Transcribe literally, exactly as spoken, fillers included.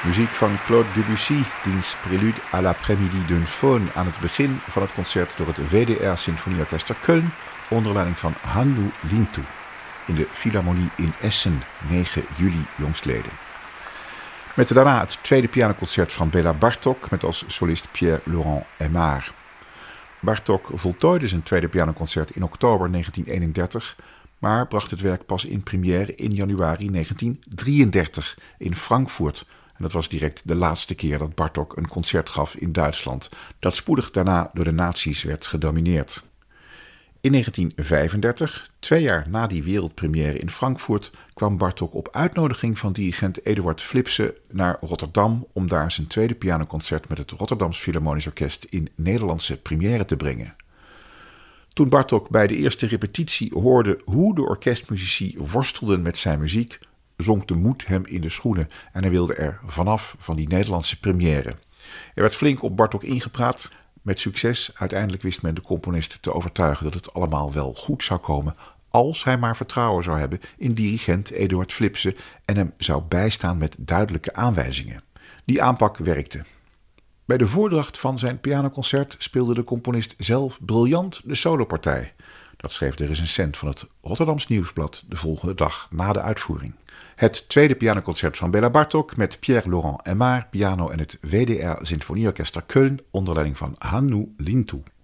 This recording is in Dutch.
Muziek van Claude Debussy, diens Prélude à l'après-midi d'une faune aan het begin van het concert door het W D R Symfonieorkester Köln onder leiding van Hannu Lintu in de Philharmonie in Essen, negen juli jongstleden. Met daarna het tweede pianoconcert van Béla Bartók met als solist Pierre-Laurent Aimard. Bartók voltooide zijn tweede pianoconcert in oktober negentien eenendertig, maar bracht het werk pas in première in januari negentien drieëndertig in Frankfurt. En dat was direct de laatste keer dat Bartók een concert gaf in Duitsland, dat spoedig daarna door de nazi's werd gedomineerd. In negentien vijfendertig, twee jaar na die wereldpremière in Frankfurt, kwam Bartók op uitnodiging van dirigent Eduard Flipse naar Rotterdam om daar zijn tweede pianoconcert met het Rotterdams Philharmonisch Orkest in Nederlandse première te brengen. Toen Bartók bij de eerste repetitie hoorde hoe de orkestmuzici worstelden met zijn muziek, zonk de moed hem in de schoenen en hij wilde er vanaf van die Nederlandse première. Er werd flink op Bartók ingepraat. Met succes, uiteindelijk wist men de componist te overtuigen dat het allemaal wel goed zou komen als hij maar vertrouwen zou hebben in dirigent Eduard Flipse en hem zou bijstaan met duidelijke aanwijzingen. Die aanpak werkte. Bij de voordracht van zijn pianoconcert speelde de componist zelf briljant de solopartij. Dat schreef de recensent van het Rotterdams Nieuwsblad de volgende dag na de uitvoering. Het tweede pianoconcert van Béla Bartók met Pierre-Laurent Aimard, piano en het W D R Symfonieorkester Köln onder leiding van Hannu Lintu.